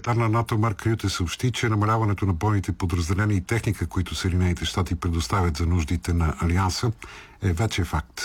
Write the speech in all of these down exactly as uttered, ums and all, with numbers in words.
секретар на НАТО Марк Рюте съобщи, че намаляването на бойните подразделения и техника, които Съединените щати предоставят за нуждите на Алианса, е вече факт.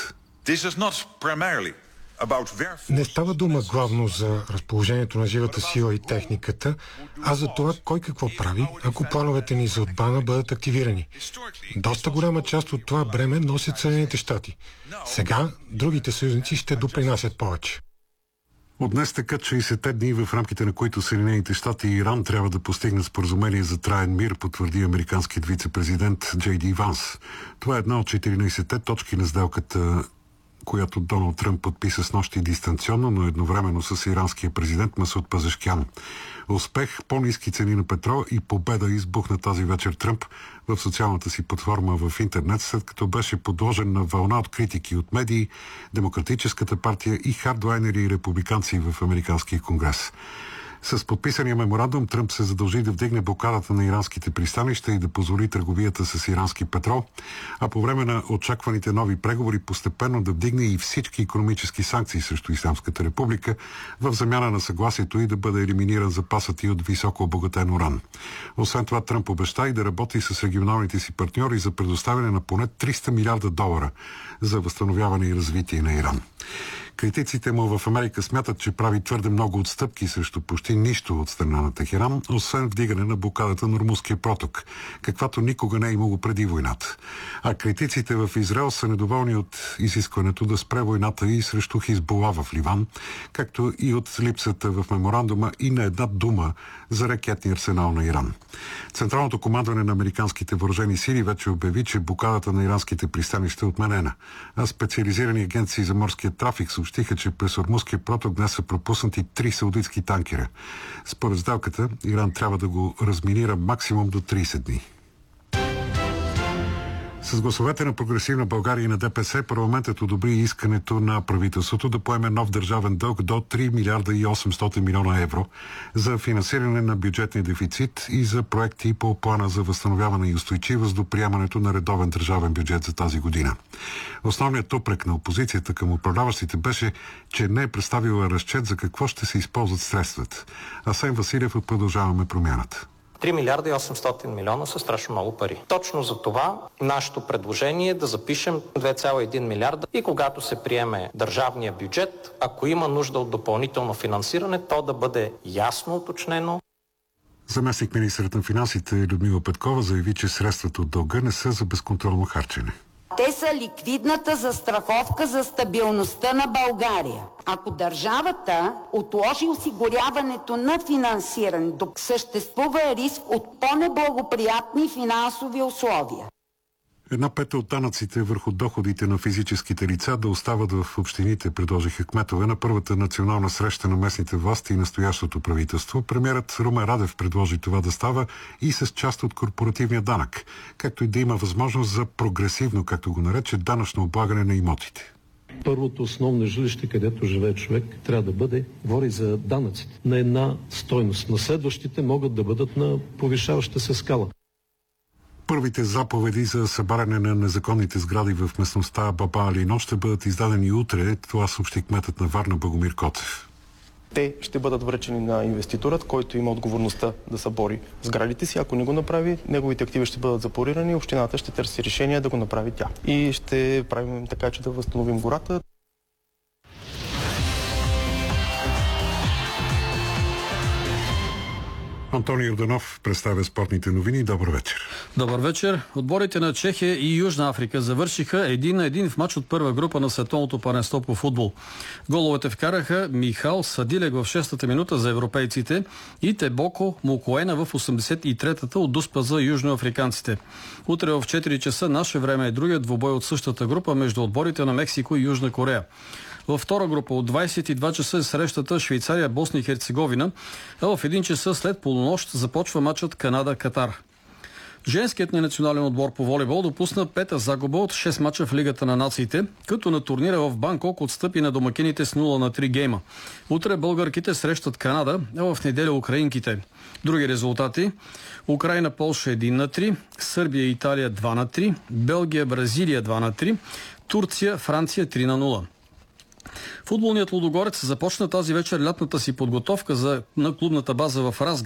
Не става дума главно за разположението на живата сила и техниката, а за това кой какво прави, ако плановете ни за отбрана бъдат активирани. Доста голяма част от това бреме носят Съединените щати. Сега другите съюзници ще допринасят повече. От днес текат шейсетте дни, в рамките на които Съединените щати и Иран трябва да постигнат споразумение за траен мир, потвърди американският вице-президент Джей Ди Ванс. Това е една от четиринайсетте точки на сделката, която Доналд Тръмп подписа с нощи дистанционно, но едновременно с иранския президент Масуд Пазешкян. Успех, по-ниски цени на петрол и победа избухна тази вечер Тръмп в социалната си платформа в интернет, след като беше подложен на вълна от критики от медии, Демократическата партия и хардлайнери и републиканци в Американския конгрес. С подписания меморандум Тръмп се задължи да вдигне блокадата на иранските пристанища и да позволи търговията с ирански петрол, а по време на очакваните нови преговори постепенно да вдигне и всички икономически санкции срещу Ислямската република в замяна на съгласието и да бъде елиминиран запасът и от високо обогатен уран. Освен това Тръмп обеща и да работи с регионалните си партньори за предоставяне на поне триста милиарда долара за възстановяване и развитие на Иран. Критиците му в Америка смятат, че прави твърде много отстъпки срещу почти нищо от страна на Техеран, освен вдигане на блокадата на Ормузския проток, каквато никога не е имало преди войната. А критиците в Израел са недоволни от изискването да спре войната и срещу Хизбула в Ливан, както и от липсата в меморандума и на една дума за ракетния арсенал на Иран. Централното командване на американските въоръжени сили вече обяви, че блокадата на иранските пристанища е отменена, а специализирани агенции за морския трафик съобщиха, че през Ормузския проток днес са пропуснати три саудитски танкера. Според сделката, Иран трябва да го разминира максимум до трийсет дни. С гласовете на Прогресивна България и на ДПС парламентът одобри искането на правителството да поеме нов държавен дълг до три милиарда и осемстотин милиона евро за финансиране на бюджетния дефицит и за проекти по плана за възстановяване и устойчивост до приемането на редовен държавен бюджет за тази година. Основният упрек на опозицията към управляващите беше, че не е представила разчет за какво ще се използват средствата. Асен Василев от Продължаваме промяната. три милиарда и осемстотин милиона са страшно много пари. Точно за това нашето предложение е да запишем две цяло и един милиарда и когато се приеме държавния бюджет, ако има нужда от допълнително финансиране, то да бъде ясно уточнено. Заместник министърът на финансите Людмила Петкова заяви, че средствата от дълга не са за безконтролно харчене. Те са ликвидната застраховка за стабилността на България. Ако държавата отложи осигуряването на финансиране, докато съществува риск от по-неблагоприятни финансови условия. Една пета от данъците върху доходите на физическите лица да остават в общините, предложиха кметове на първата национална среща на местните власти и настоящото правителство. Премиерът Румен Радев предложи това да става и с част от корпоративния данък, както и да има възможност за прогресивно, както го нарече, данъчно облагане на имотите. Първото основно жилище, където живее човек, трябва да бъде, говори за данъците, на една стойност. На следващите могат да бъдат на повишаваща се скала. Първите заповеди за събаряне на незаконните сгради в местността Баба Алино ще бъдат издадени утре. Това съобщи кметът на Варна Богомир Котев. Те ще бъдат връчени на инвеститорът, който има отговорността да събори сградите си. Ако не го направи, неговите активи ще бъдат запорирани и общината ще търси решение да го направи тя. И ще правим така, че да възстановим гората. Антони Йорданов представя спортните новини. Добър вечер. Добър вечер. Отборите на Чехия и Южна Африка завършиха един на един в матч от първа група на световното първенство по футбол. Головете вкараха Михал Садилек в шестата минута за европейците и Тебоко Мукоена в осемдесет и третата от Дуспа за южноафриканците. Утре в четири часа наше време е другият двубой от същата група между отборите на Мексико и Южна Корея. Във втора група от двадесет и два часа е срещата Швейцария, Босна и Херцеговина, а в един часа след полунощ започва матчът Канада-Катар. Женският ни национален отбор по волейбол допусна пета загуба от шест мача в Лигата на нациите, като на турнира в Банкок отстъпи на домакините с нула на три гейма. Утре българките срещат Канада, а в неделя украинките. Други резултати: Украина, Полша един на три, Сърбия, Италия два на три, Белгия, Бразилия два на три, Турция, Франция три на нула. Футболният Лудогорец започна тази вечер лятната си подготовка за, на клубната база в Разград.